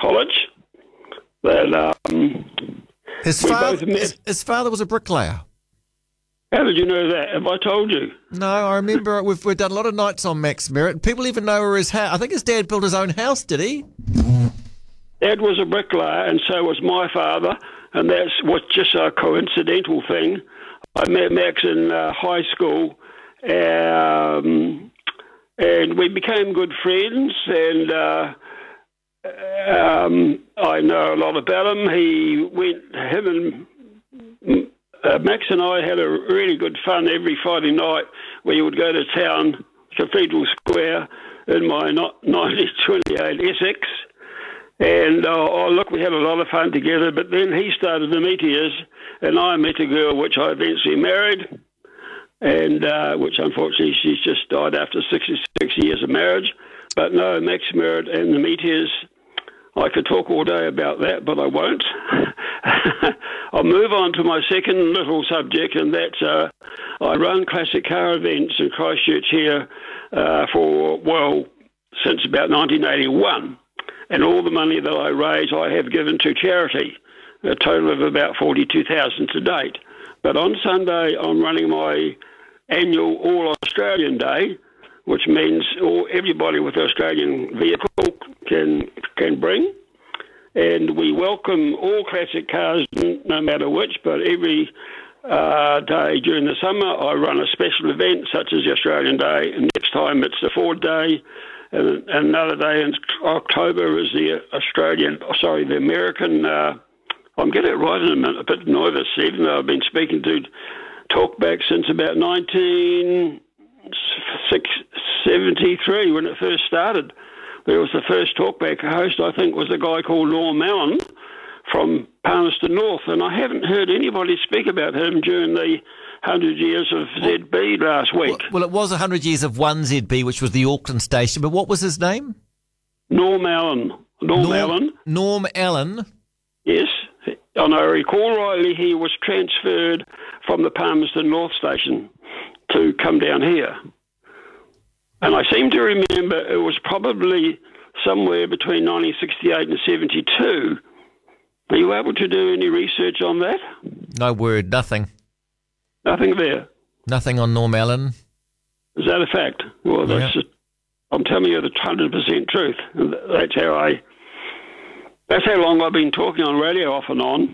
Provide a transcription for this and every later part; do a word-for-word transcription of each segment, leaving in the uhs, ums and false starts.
college. That um, His, we father, both met. his, his father was a bricklayer. How did you know that? Have I told you? No, I remember we've, we've done a lot of nights on Max Merritt. People even know where his house. I think his dad built his own house, did he? Dad was a bricklayer, and so was my father, and that was just a coincidental thing. I met Max in uh, high school, um, and we became good friends, and uh, um, I know a lot about him. He went, him and uh, Max and I had a really good fun every Friday night. We would go to town, Cathedral Square, in my nineteen twenty-eight Essex. And, uh, oh, look, we had a lot of fun together, but then he started the Meteors, and I met a girl which I eventually married, and uh, which unfortunately she's just died after sixty-six years of marriage. But no, Max Merritt and the Meteors, I could talk all day about that, but I won't. I'll move on to my second little subject, and that's uh, I run classic car events in Christchurch here uh, for, well, since about nineteen eighty-one. And all the money that I raise, I have given to charity, a total of about forty-two thousand dollars to date. But on Sunday, I'm running my annual All-Australian Day, which means all, everybody with an Australian vehicle can can bring. And we welcome all classic cars, no matter which, but every uh, day during the summer, I run a special event, such as the Australian Day, and next time it's the Ford Day. And another day in October is the Australian, sorry, the American, uh, I'm getting it right in a minute, a bit nervous, even though I've been speaking to Talkback since about nineteen seventy-three when it first started. There was the first Talkback host, I think, was a guy called Norm Allen from Palmerston North, and I haven't heard anybody speak about him during the hundred years of Z B last week. Well, well, it was one hundred years of one Z B, which was the Auckland station, but what was his name? Norm Allen. Norm, Norm Allen. Norm Allen. Yes. And I recall rightly, he was transferred from the Palmerston North station to come down here. And I seem to remember it was probably somewhere between nineteen sixty-eight and seventy-two. Are you able to do any research on that? No word, nothing. Nothing there. Nothing on Norm Allen. Is that a fact? Well, that's yeah. just, I'm telling you the hundred percent truth. That's how I. That's how long I've been talking on radio, off and on.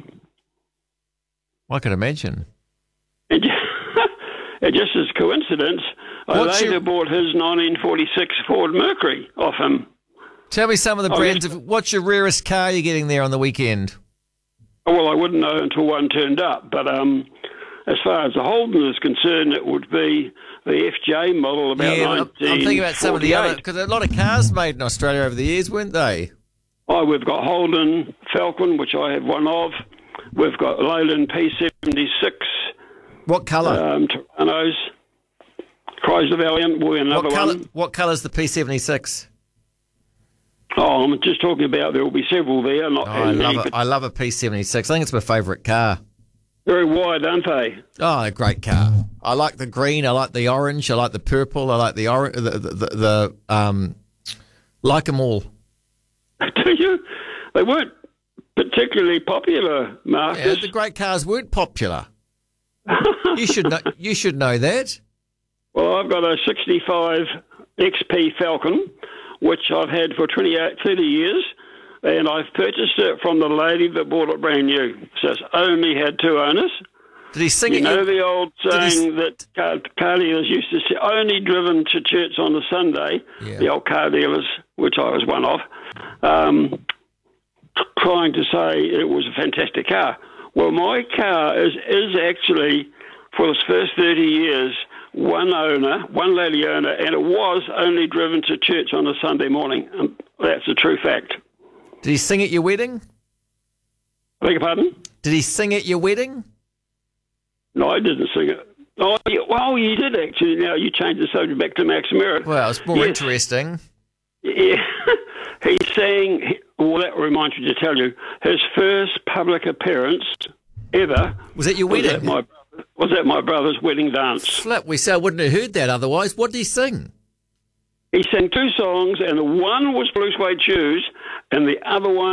I can imagine. It just, it just is coincidence. What's I later your... bought his nineteen forty-six Ford Mercury off him. Tell me some of the oh, brands. yes. Of, what's your rarest car you're getting there on the weekend? Well, I wouldn't know until one turned up, but um. As far as the Holden is concerned, it would be the F J model about yeah, nineteen forty-eight. I'm thinking about some of the other, because a lot of cars made in Australia over the years, weren't they? Oh, we've got Holden Falcon, which I have one of. We've got Leyland P seventy-six. What colour? Um, Toronto's. Chrysler Valiant will be another what colour, one. What colour's the P seventy-six? Oh, I'm just talking about there will be several there. Not Oh, I, love a, I love a P seventy-six. I think it's my favourite car. Very wide, aren't they? Oh, a great car. I like the green. I like the orange. I like the purple. I like the orange. The, the, the, the um, like them all. Do you? They weren't particularly popular, Marcus. Yeah, the great cars weren't popular. you should know. You should know that. Well, I've got a sixty-five X P Falcon, which I've had for twenty-eight, thirty years. And I've purchased it from the lady that bought it brand new. So it's only had two owners. Did he sing you it? You know you, the old saying that car, car dealers used to say, only driven to church on a Sunday, yeah. the old car dealers, which I was one of, um, trying to say it was a fantastic car. Well, my car is, is actually, for its first thirty years, one owner, one lady owner, and it was only driven to church on a Sunday morning. And that's a true fact. Did he sing at your wedding? I beg your pardon? Did he sing at your wedding? No, I didn't sing it. Oh, yeah, well, you did actually. Now you changed the subject back to Max Merritt. Well, it's more yes. interesting. Yeah, he sang. Well, that reminds me to tell you his first public appearance ever was at your was wedding. At my, was at my brother's wedding dance. Slap, we say I wouldn't have heard that otherwise. What did he sing? He sang two songs, and the one was Blue Suede Shoes, and the other one